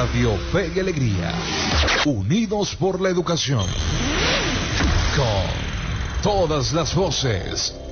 Radio Fe y Alegría, unidos por la educación, con todas las voces.